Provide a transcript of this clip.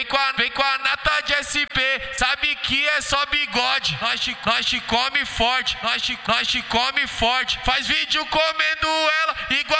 vem com a nata de SP, sabe que é só bigode. Nós te come forte, nós te come forte. Faz vídeo comendo ela igual